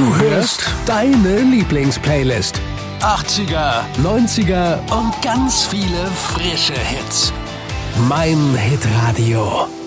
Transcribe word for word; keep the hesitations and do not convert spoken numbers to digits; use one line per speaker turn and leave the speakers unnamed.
Du hörst deine Lieblingsplaylist.
achtziger,
neunziger
und ganz viele frische Hits.
Mein Hitradio.